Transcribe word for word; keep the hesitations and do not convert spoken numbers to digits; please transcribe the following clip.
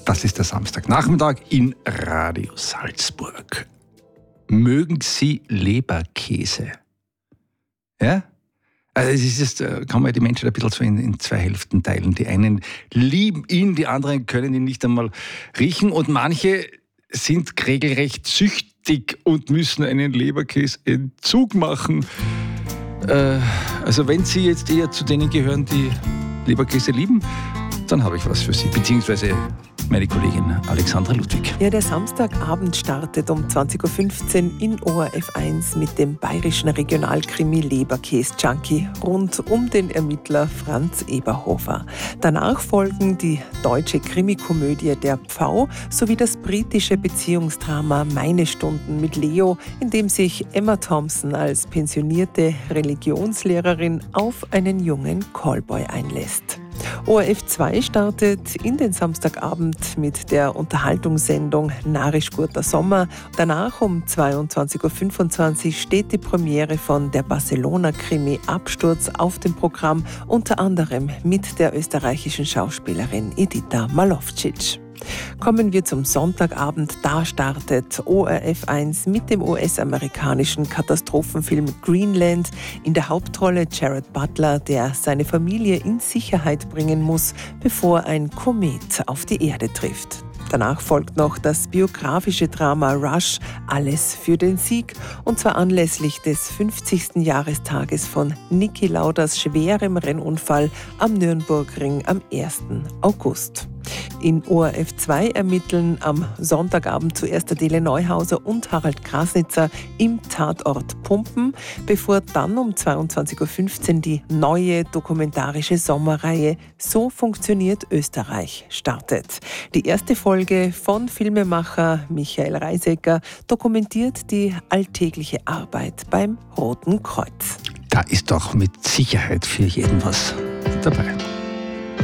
Das ist der Samstagnachmittag in Radio Salzburg. Mögen Sie Leberkäse? Ja? Also es ist jetzt, kann man die Menschen ein bisschen so in, in zwei Hälften teilen. Die einen lieben ihn, die anderen können ihn nicht einmal riechen und manche sind regelrecht süchtig und müssen einen Leberkäseentzug machen. Äh, also wenn Sie jetzt eher zu denen gehören, die Leberkäse lieben, dann habe ich was für Sie, beziehungsweise meine Kollegin Alexandra Ludwig. Ja, der Samstagabend startet um zwanzig Uhr fünfzehn in O R F eins mit dem bayerischen Regionalkrimi Leberkäse-Junkie rund um den Ermittler Franz Eberhofer. Danach folgen die deutsche Krimikomödie Der Pfau sowie das britische Beziehungsdrama Meine Stunden mit Leo, in dem sich Emma Thompson als pensionierte Religionslehrerin auf einen jungen Callboy einlässt. O R F zwei startet in den Samstagabend mit der Unterhaltungssendung Narisch guter Sommer. Danach um zweiundzwanzig Uhr fünfundzwanzig steht die Premiere von der Barcelona-Krimi Absturz auf dem Programm, unter anderem mit der österreichischen Schauspielerin Edita Malovcic. Kommen wir zum Sonntagabend. Da startet O R F eins mit dem U S-amerikanischen Katastrophenfilm Greenland. In der Hauptrolle Jared Butler, der seine Familie in Sicherheit bringen muss, bevor ein Komet auf die Erde trifft. Danach folgt noch das biografische Drama Rush, Alles für den Sieg, und zwar anlässlich des fünfzigsten Jahrestages von Niki Lauders schwerem Rennunfall am Nürnbergring am ersten August. In O R F zwei ermitteln am Sonntagabend zuerst Adele Neuhauser und Harald Krasnitzer im Tatort Pumpen, bevor dann um zweiundzwanzig Uhr fünfzehn die neue dokumentarische Sommerreihe So funktioniert Österreich startet. Die erste Folge von Filmemacher Michael Reisecker dokumentiert die alltägliche Arbeit beim Roten Kreuz. Da ist doch mit Sicherheit für jeden was dabei.